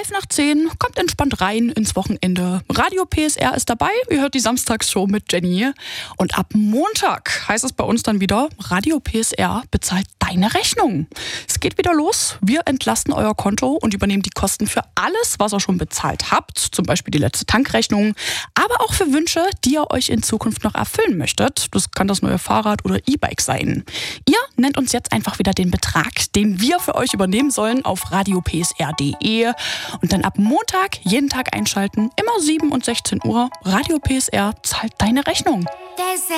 11 nach 10, kommt entspannt rein ins Wochenende. Radio PSR ist dabei, ihr hört die Samstagsshow mit Jenny. Und ab Montag heißt es bei uns dann wieder, Radio PSR bezahlt deine Rechnung. Es geht wieder los, wir entlasten euer Konto und übernehmen die Kosten für alles, was ihr schon bezahlt habt. Zum Beispiel die letzte Tankrechnung, aber auch für Wünsche, die ihr euch in Zukunft noch erfüllen möchtet. Das kann das neue Fahrrad oder E-Bike sein. Ihr nennt uns jetzt einfach wieder den Betrag, den wir für euch übernehmen sollen, auf radiopsr.de und dann ab Montag jeden Tag einschalten, immer 7 und 16 Uhr. Radio PSR zahlt deine Rechnung.